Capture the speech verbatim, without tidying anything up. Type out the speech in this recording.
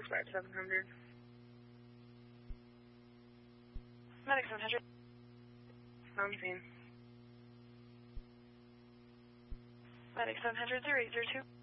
five seven hundred. Medic seven hundred. On scene. Medic seven hundred, zero eight zero two.